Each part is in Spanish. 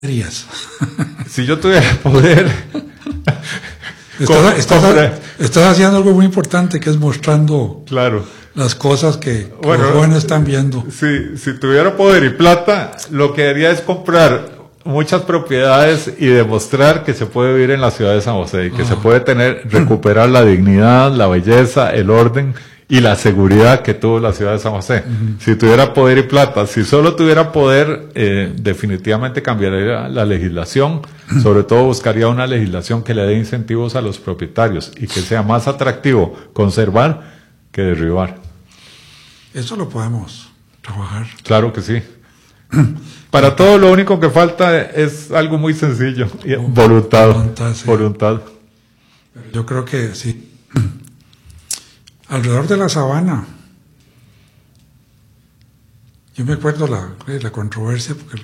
Si yo tuviera poder... Estás haciendo algo muy importante, que es mostrando claro las cosas que los jóvenes están viendo. Si tuviera poder y plata, lo que haría es comprar muchas propiedades y demostrar que se puede vivir en la ciudad de San José y que se puede recuperar la dignidad, la belleza, el orden y la seguridad que tuvo la ciudad de San José. Si tuviera poder y plata, si solo tuviera poder, definitivamente cambiaría la legislación, sobre todo buscaría una legislación que le dé incentivos a los propietarios y que sea más atractivo conservar que derribar. Eso lo podemos trabajar. Claro que sí. Para todo lo único que falta es algo muy sencillo, voluntad. Sí. Voluntad. Yo creo que sí. Alrededor de la sabana, yo me acuerdo la controversia, porque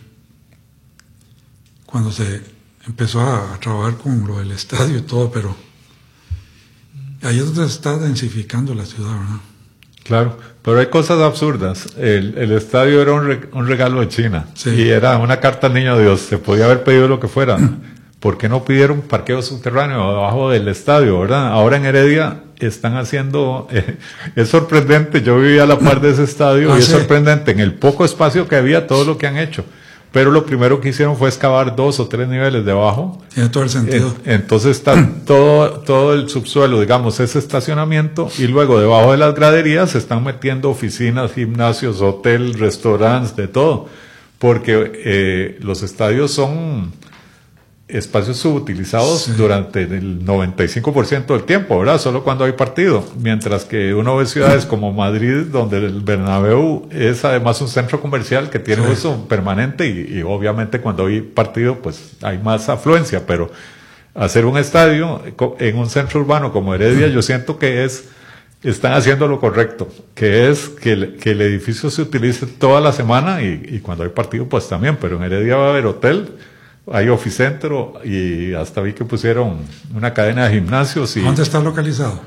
cuando se empezó a trabajar con lo del estadio y todo, pero ahí es donde se está densificando la ciudad, ¿verdad? Claro, pero hay cosas absurdas. El estadio era un regalo de China, sí, y era una carta al niño Dios. Se podía haber pedido lo que fuera. ¿Por qué no pidieron parqueo subterráneo debajo del estadio, verdad? Ahora en Heredia están haciendo... es sorprendente, yo vivía a la par de ese estadio y es sorprendente en el poco espacio que había todo lo que han hecho. Pero lo primero que hicieron fue excavar 2 o 3 niveles debajo. Tiene todo el sentido. Entonces está todo el subsuelo, digamos, ese estacionamiento, y luego debajo de las graderías se están metiendo oficinas, gimnasios, hotel, restaurantes, de todo. Porque los estadios son espacios subutilizados durante el 95% del tiempo, ¿verdad? Solo cuando hay partido. Mientras que uno ve ciudades como Madrid, donde el Bernabéu es además un centro comercial que tiene uso permanente y obviamente cuando hay partido pues hay más afluencia, pero hacer un estadio en un centro urbano como Heredia, yo siento que están haciendo lo correcto, que es que el edificio se utilice toda la semana y cuando hay partido pues también, pero en Heredia va a haber hotel, hay oficentro y hasta vi que pusieron una cadena de gimnasios. ¿Dónde está localizado?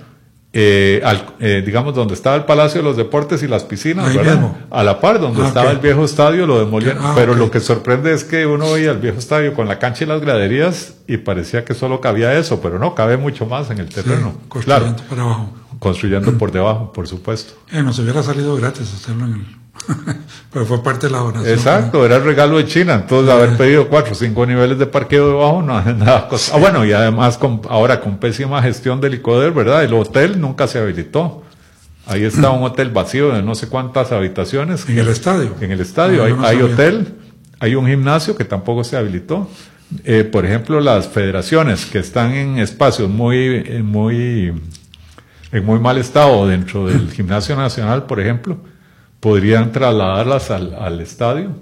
Digamos, donde estaba el Palacio de los Deportes y las piscinas, ahí ¿verdad? Mismo. A la par, donde estaba el viejo estadio, lo demolieron. Pero lo que sorprende es que uno veía el viejo estadio con la cancha y las graderías y parecía que solo cabía eso, pero no, cabe mucho más en el terreno. Sí, construyendo por abajo. Construyendo por debajo, por supuesto. Nos hubiera salido gratis hacerlo en el... pero fue parte de la donación. Exacto, era el regalo de China. Entonces haber pedido 4 o 5 niveles de parqueo debajo no es nada. Bueno, y además ahora con pésima gestión del ICODER, ¿verdad? El hotel nunca se habilitó. Ahí está un hotel vacío de no sé cuántas habitaciones. ¿En el estadio? En el estadio hay hotel, hay un gimnasio que tampoco se habilitó. Por ejemplo, las federaciones que están en espacios en muy mal estado dentro del Gimnasio Nacional, por ejemplo, podrían trasladarlas al estadio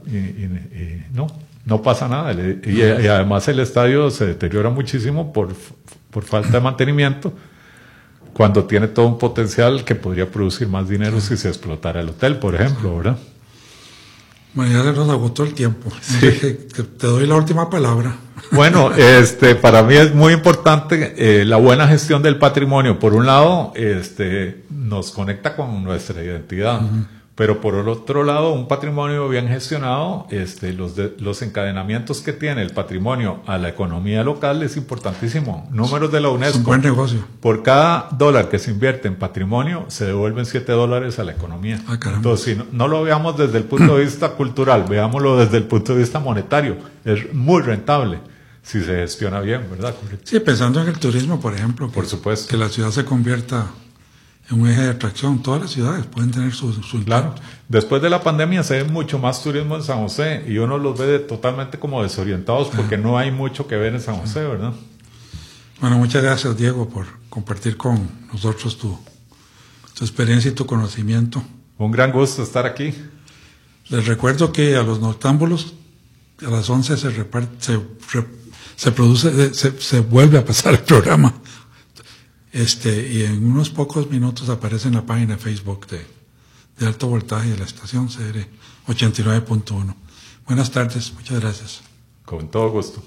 y no pasa nada. Y además el estadio se deteriora muchísimo por falta de mantenimiento, cuando tiene todo un potencial que podría producir más dinero si se explotara el hotel, por ejemplo, ¿verdad? Bueno, ya se nos agotó el tiempo. Sí. Te doy la última palabra. Bueno, para mí es muy importante la buena gestión del patrimonio. Por un lado, nos conecta con nuestra identidad. Pero por el otro lado, un patrimonio bien gestionado, los encadenamientos que tiene el patrimonio a la economía local es importantísimo. Números de la UNESCO. Es un buen negocio. Por cada $1 que se invierte en patrimonio, se devuelven $7 a la economía. Entonces, si no lo veamos desde el punto de vista cultural, veámoslo desde el punto de vista monetario. Es muy rentable si se gestiona bien, ¿verdad? Sí, pensando en el turismo, por ejemplo. Por supuesto. Que la ciudad se convierta en un eje de atracción. Todas las ciudades pueden tener su claro. Después de la pandemia se ve mucho más turismo en San José y uno los ve totalmente como desorientados porque no hay mucho que ver en San José, ¿verdad? Bueno, muchas gracias, Diego, por compartir con nosotros tu experiencia y tu conocimiento. Un gran gusto estar aquí. Les recuerdo que a los noctámbulos a las 11 se vuelve a pasar el programa. Y en unos pocos minutos aparece en la página de Facebook de Alto Voltaje de la estación CR 89.1. Buenas tardes, muchas gracias. Con todo gusto.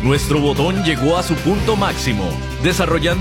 Nuestro botón llegó a su punto máximo, desarrollando